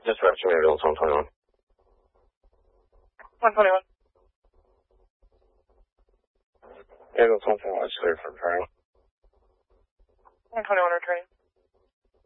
Dispatch to ambulance 121. 121. Ambulance 121 is clear for returning. 121 returning.